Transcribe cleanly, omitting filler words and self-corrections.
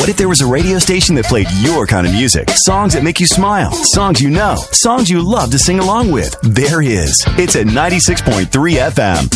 What if there was a radio station that played your kind of music? Songs that make you smile. Songs you know. Songs you love to sing along with. There is. It's at 96.3 FM.